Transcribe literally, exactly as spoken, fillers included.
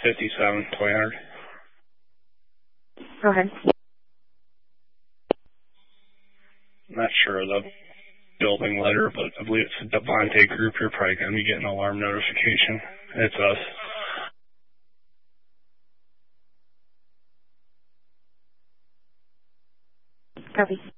fifty-seven, twenty hundred. Go ahead. Not sure of the building letter, but I believe it's a Devontae group. You're probably going to be getting an alarm notification. It's us. Copy.